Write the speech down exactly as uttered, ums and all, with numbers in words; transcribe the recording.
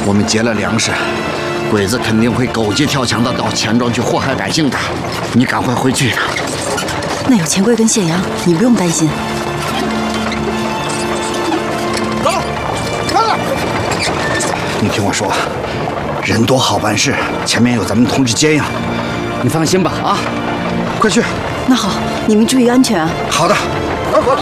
我们劫了粮食，鬼子肯定会狗急跳墙的到钱庄去祸害百姓的。你赶快回去啊！ 那有钱柜跟谢阳，你不用担心。 走，看了。你听我说，人多好办事，前面有咱们同志接应，你放心吧啊！快去。 那好，你们注意安全啊。 好的，快走。